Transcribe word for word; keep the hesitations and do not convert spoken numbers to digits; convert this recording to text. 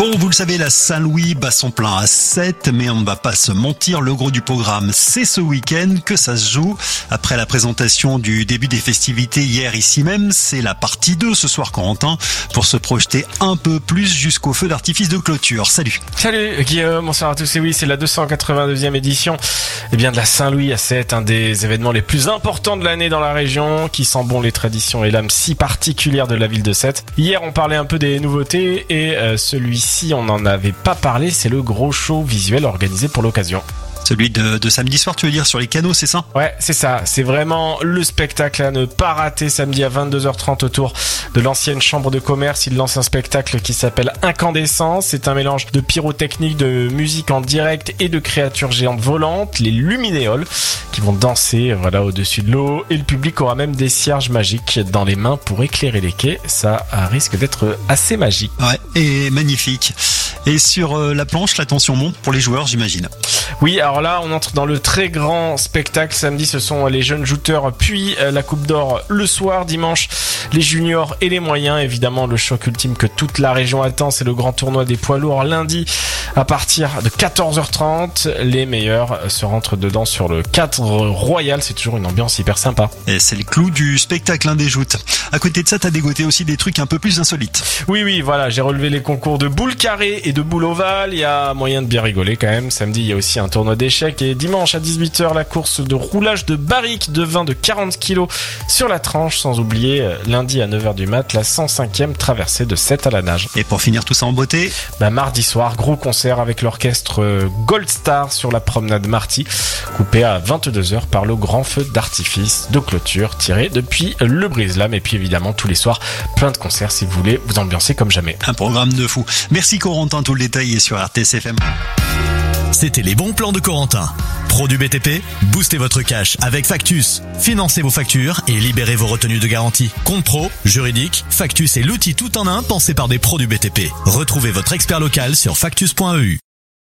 Bon, vous le savez, la Saint-Louis bat son plein à sept, mais on ne va pas se mentir, le gros du programme, c'est ce week-end que ça se joue. Après la présentation du début des festivités hier ici même, c'est la partie deux ce soir, Corentin, pour se projeter un peu plus jusqu'au feu d'artifice de clôture. Salut. Salut Guillaume, bonsoir à tous. Et oui, c'est la deux cent quatre-vingt-deuxième édition eh bien, de la Saint-Louis à sept, un des événements les plus importants de l'année dans la région, qui sent bon les traditions et l'âme si particulière de la ville de Sète. Hier, on parlait un peu des nouveautés et euh, celui-ci, on n'en avait pas parlé, c'est le gros show visuel organisé pour l'occasion. Celui de, de samedi soir, tu veux dire, sur les canaux, c'est ça? Ouais, c'est ça. C'est vraiment le spectacle à ne pas rater samedi à vingt-deux heures trente autour de l'ancienne chambre de commerce. Il lance un spectacle qui s'appelle Incandescence. C'est un mélange de pyrotechnique, de musique en direct et de créatures géantes volantes, les luminéoles, qui vont danser voilà, au-dessus de l'eau. Et le public aura même des cierges magiques dans les mains pour éclairer les quais. Ça risque d'être assez magique. Ouais, et magnifique. Et sur euh, la planche, la tension monte pour les joueurs, j'imagine. Oui, alors là, on entre dans le très grand spectacle. Samedi, ce sont les jeunes jouteurs, puis la Coupe d'Or le soir. Dimanche, les juniors et les moyens. Évidemment, le choc ultime que toute la région attend, c'est le grand tournoi des poids lourds. Lundi, à partir de quatorze heures trente, les meilleurs se rentrent dedans sur le cadre royal. C'est toujours une ambiance hyper sympa. Et c'est le clou du spectacle, hein, des joutes. À côté de ça, t'as dégoté aussi des trucs un peu plus insolites. Oui, oui, voilà. J'ai relevé les concours de boules carrées et de boules ovales. Il y a moyen de bien rigoler quand même. Samedi, il y a aussi un tournoi d'échecs et dimanche à dix-huit heures la course de roulage de barriques de vin de quarante kilos sur la tranche, sans oublier lundi à neuf heures du mat la cent cinquième traversée de Sète à la nage. Et pour finir tout ça en beauté, bah, mardi soir, gros concert avec l'orchestre Gold Star sur la promenade Marty, coupé à vingt-deux heures par le grand feu d'artifice de clôture tiré depuis le brise-lames. Et puis évidemment tous les soirs plein de concerts si vous voulez vous ambiancer comme jamais. Un programme de fou. Merci Corentin, tout le détail est sur R T S F M. C'était les bons plans de Corentin. Pro du B T P, boostez votre cash avec Factus. Financez vos factures et libérez vos retenues de garantie. Compte pro, juridique, Factus est l'outil tout en un pensé par des pros du B T P. Retrouvez votre expert local sur factus point e u.